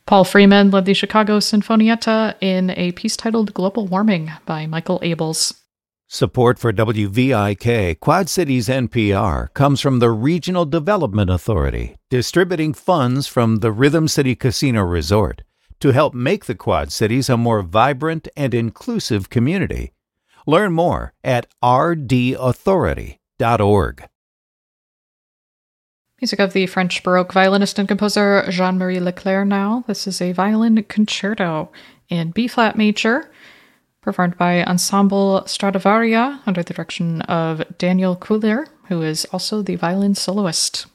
Paul Freeman led the Chicago Sinfonietta in a piece titled Global Warming by Michael Abels. Support for WVIK Quad Cities NPR comes from the Regional Development Authority, distributing funds from the Rhythm City Casino Resort to help make the Quad Cities a more vibrant and inclusive community. Learn more at rdauthority.org. Music of the French Baroque violinist and composer Jean-Marie Leclerc now. This is a violin concerto in B-flat major, performed by Ensemble Stradivaria under the direction of Daniel Coulier, who is also the violin soloist.